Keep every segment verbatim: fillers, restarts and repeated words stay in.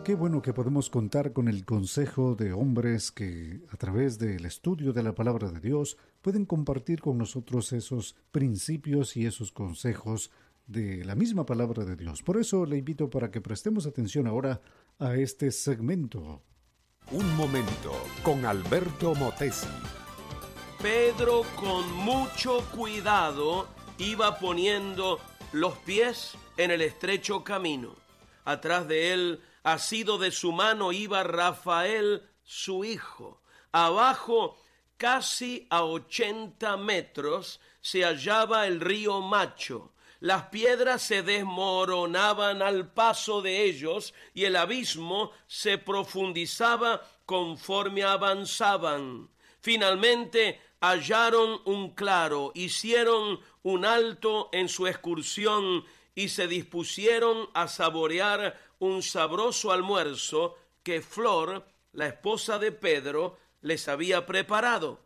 Qué bueno que podemos contar con el consejo de hombres que, a través del estudio de la palabra de Dios, pueden compartir con nosotros esos principios y esos consejos de la misma palabra de Dios. Por eso le invito para que prestemos atención ahora a este segmento. Un momento con Alberto Motesi. Pedro, con mucho cuidado, iba poniendo los pies en el estrecho camino. Atrás de él, asido de su mano, iba Rafael, su hijo. Abajo, casi a ochenta metros, se hallaba el río Macho. Las piedras se desmoronaban al paso de ellos y el abismo se profundizaba conforme avanzaban. Finalmente hallaron un claro, hicieron un alto en su excursión y se dispusieron a saborear un sabroso almuerzo que Flor, la esposa de Pedro, les había preparado.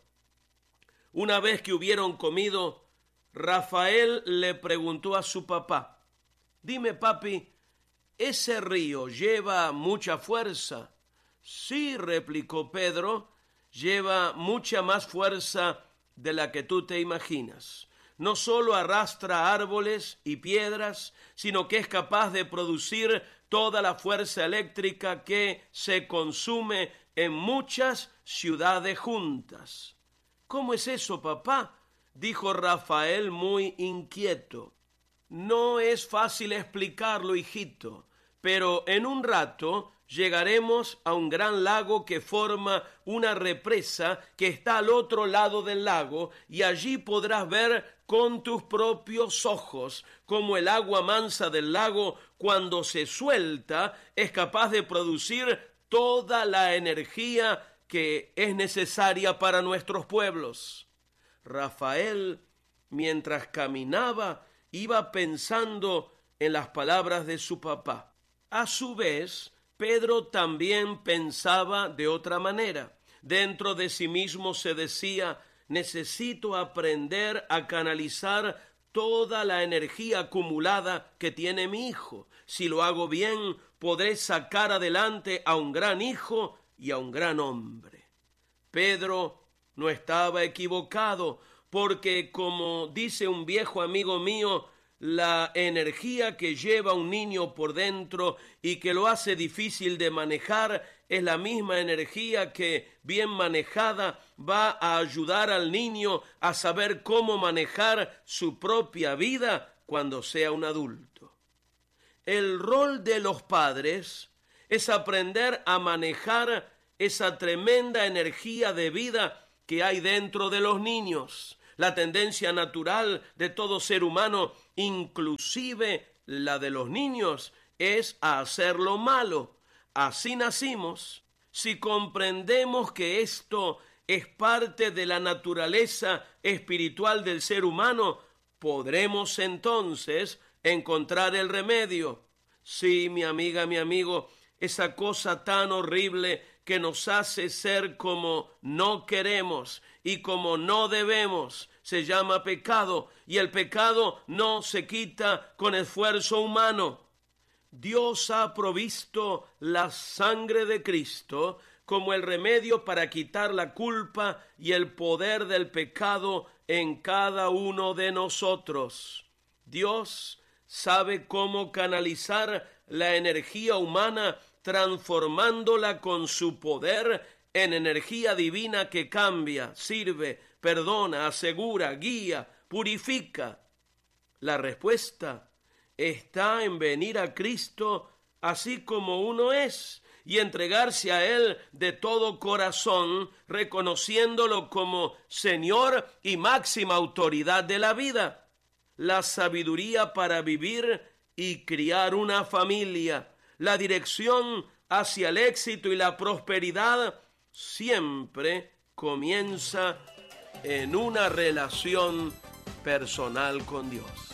Una vez que hubieron comido, Rafael le preguntó a su papá: «Dime, papi, ¿ese río lleva mucha fuerza?» «Sí», replicó Pedro, «lleva mucha más fuerza de la que tú te imaginas. No solo arrastra árboles y piedras, sino que es capaz de producir toda la fuerza eléctrica que se consume en muchas ciudades juntas». «¿Cómo es eso, papá?», dijo Rafael muy inquieto. «No es fácil explicarlo, hijito, pero en un rato llegaremos a un gran lago que forma una represa que está al otro lado del lago, y allí podrás ver con tus propios ojos cómo el agua mansa del lago, cuando se suelta, es capaz de producir toda la energía que es necesaria para nuestros pueblos». Rafael, mientras caminaba, iba pensando en las palabras de su papá. A su vez, Pedro también pensaba de otra manera. Dentro de sí mismo se decía: necesito aprender a canalizar toda la energía acumulada que tiene mi hijo. Si lo hago bien, podré sacar adelante a un gran hijo y a un gran hombre. Pedro no estaba equivocado, porque, como dice un viejo amigo mío, la energía que lleva un niño por dentro y que lo hace difícil de manejar es la misma energía que, bien manejada, va a ayudar al niño a saber cómo manejar su propia vida cuando sea un adulto. El rol de los padres es aprender a manejar esa tremenda energía de vida que hay dentro de los niños. La tendencia natural de todo ser humano, inclusive la de los niños, es a hacer lo malo. Así nacimos. Si comprendemos que esto es parte de la naturaleza espiritual del ser humano, podremos entonces encontrar el remedio. Sí, mi amiga, mi amigo, esa cosa tan horrible que nos hace ser como no queremos y como no debemos, se llama pecado, y el pecado no se quita con esfuerzo humano. Dios ha provisto la sangre de Cristo como el remedio para quitar la culpa y el poder del pecado en cada uno de nosotros. Dios sabe cómo canalizar la energía humana, transformándola con su poder en energía divina que cambia, sirve, perdona, asegura, guía, purifica. La respuesta está en venir a Cristo así como uno es y entregarse a Él de todo corazón, reconociéndolo como Señor y máxima autoridad de la vida. La sabiduría para vivir y criar una familia, la dirección hacia el éxito y la prosperidad siempre comienza en una relación personal con Dios.